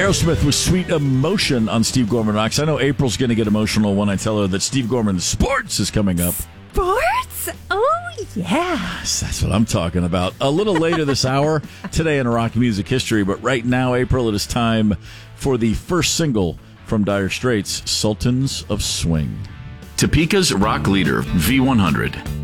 Aerosmith with Sweet Emotion on Steve Gorman Rocks. I know April's going to get emotional when I tell her that Steve Gorman Sports is coming up. Sports? Oh, yeah. Yes, that's what I'm talking about. A little later this hour, today in rock music history. But right now, April, it is time for the first single from Dire Straits, Sultans of Swing. Topeka's rock leader, V100.